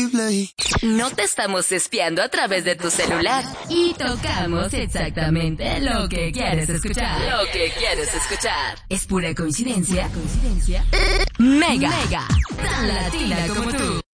imposible. No te estamos espiando a través de tu celular. Y tocamos exactamente lo que quieres escuchar. Lo que quieres escuchar. ¿Es pura coincidencia? Mega. Tan latina como tú.